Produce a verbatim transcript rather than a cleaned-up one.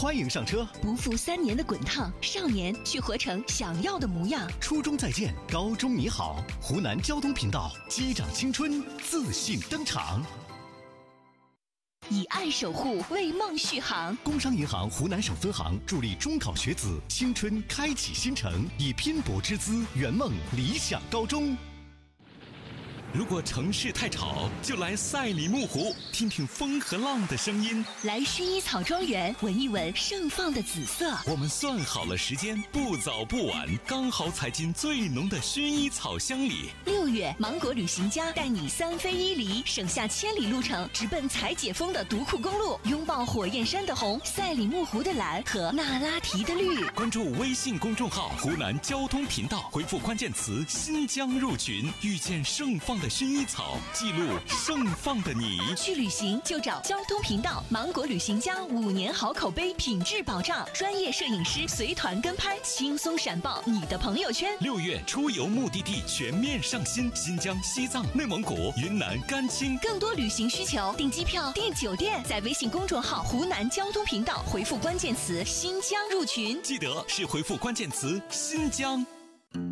欢迎上车。 不负三年的滚烫，少年去活成想要的模样。 初中再见，高中你好。湖南交通频道，击掌青春，自信登场。 以爱守护，为梦续航。 工商银行湖南省分行助力中考学子青春开启新程，以拼搏之姿圆梦理想高中。 如果城市太吵，就来赛里木湖，听听风和浪的声音； 来薰衣草庄园，闻一闻盛放的紫色。 我们算好了时间，不早不晚，刚好踩进最浓的薰衣草香里。 六月，芒果旅行家带你三飞一离，省下千里路程，直奔才解封的独库公路，拥抱火焰山的红、赛里木湖的蓝和那拉提的绿。 关注微信公众号湖南交通频道，回复关键词新疆入群，遇见盛放的薰衣草，记录盛放的你。 去旅行就找交通频道，芒果旅行家五年好口碑，品质保障，专业摄影师随团跟拍，轻松闪爆你的朋友圈。 六月出游目的地全面上新，新疆、西藏、内蒙古、云南、甘青。 更多旅行需求，订机票、订酒店，在微信公众号湖南交通频道回复关键词新疆入群， 记得是回复关键词新疆。